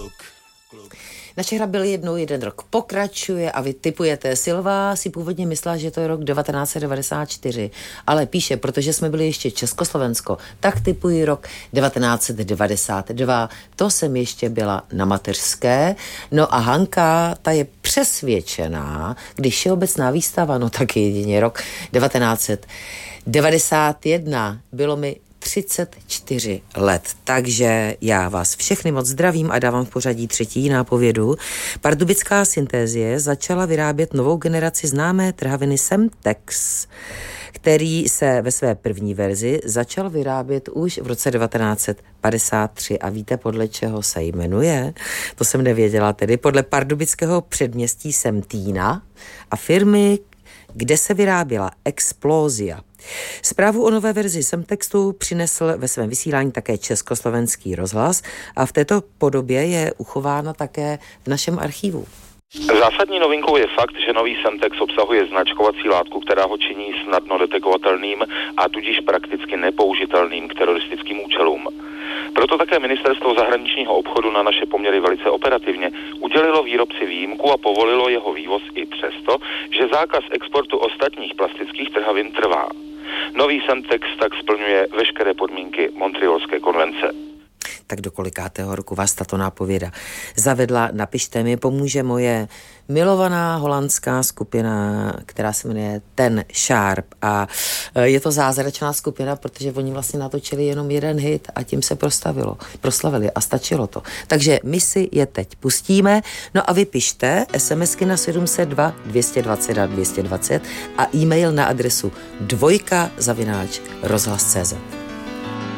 Naše hra byl jednou jeden rok pokračuje a vy tipujete. Silva si původně myslela, že to je rok 1994, ale píše, protože jsme byli ještě Československo, tak tipuji rok 1992. To jsem ještě byla na mateřské. No a Hanka, ta je přesvědčená, když všeobecná výstava, no tak jedině rok 1991. Bylo mi 34 let. Takže já vás všechny moc zdravím a dávám v pořadí třetí nápovědu. Pardubická Syntézie začala vyrábět novou generaci známé trhaviny Semtex, který se ve své první verzi začal vyrábět už v roce 1953. A víte, podle čeho se jmenuje? To jsem nevěděla, tedy podle pardubického předměstí Semtína a firmy, kde se vyráběla Explózia. Zprávu o nové verzi Semtextu přinesl ve svém vysílání také Československý rozhlas a v této podobě je uchována také v našem archivu. Zásadní novinkou je fakt, že nový Semtex obsahuje značkovací látku, která ho činí snadno detekovatelným a tudíž prakticky nepoužitelným k teroristickým účelům. Proto také Ministerstvo zahraničního obchodu na naše poměry velice operativně udělilo výrobci výjimku a povolilo jeho vývoz i přesto, že zákaz exportu ostatních plastických trhavin trvá. Nový Semtex tak splňuje veškeré podmínky Montrealské konvence. Tak do kolikátého roku vás tato nápověda zavedla? Napište mi, pomůže moje milovaná holandská skupina, která se jmenuje Ten Sharp a je to zázračná skupina, protože oni vlastně natočili jenom jeden hit a tím se proslavili a stačilo to. Takže my si je teď pustíme, no a vy pište SMSky na 702 220 220 a e-mail na adresu dvojka@rozhlas.cz.